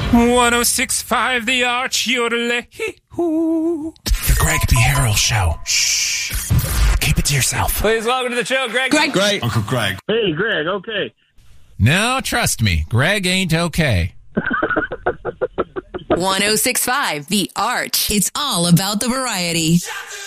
106.5 The Arch, yodelay-hoo. The Greg B. Harrell Show. Shh. Keep it to yourself. Please welcome to the show, Greg. Greg. Uncle Greg. Hey, Greg, okay. No, trust me, Greg ain't okay. 106.5 The Arch. It's all about the variety.